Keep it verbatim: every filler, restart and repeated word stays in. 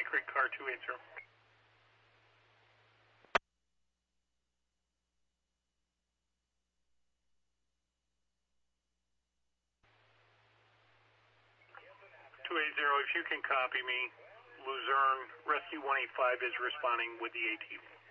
Bonnie Creek, car two eighty. two eighty, if you can copy me, Luzerne, Rescue one eighty-five is responding with the A T.